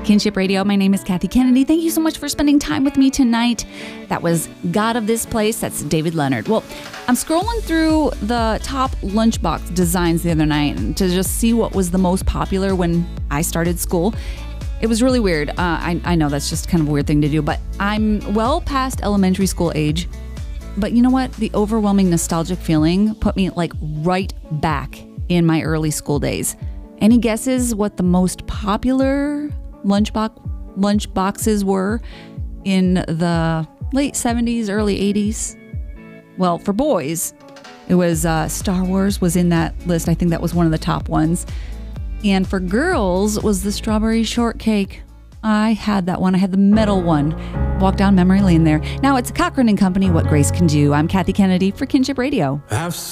Kinship Radio, my name is Kathy Kennedy. Thank you so much for spending time with me tonight. That was God of This Place. That's David Leonard. Well, I'm scrolling through the top lunchbox designs the other night to just see what was the most popular when I started school. It was really weird. I know that's just kind of a weird thing to do, but I'm well past elementary school age. But you know what? The overwhelming nostalgic feeling put me like right back in my early school days. Any guesses what the most popular lunchboxes were in the late 70s, early 80s? Well, for boys, it was Star Wars was in that list. I think that was one of the top ones. And for girls was the strawberry shortcake. I had that one. I had the metal one. Walk down memory lane there. Now it's Cochran & Company, What Grace Can Do. I'm Kathy Kennedy for Kinship Radio.